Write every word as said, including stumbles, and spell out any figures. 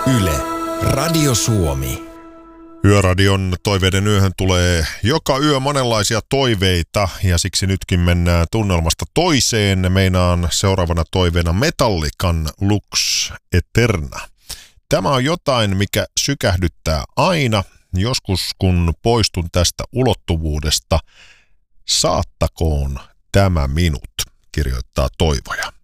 Yle, Radio Suomi. Yöradion toiveiden yöhön tulee joka yö monenlaisia toiveita ja siksi nytkin mennään tunnelmasta toiseen. Meinaan seuraavana toiveena Metallican Lux Eterna. Tämä on jotain, mikä sykähdyttää aina. Joskus kun poistun tästä ulottuvuudesta, saattakoon tämä minut, kirjoittaa Toivoja.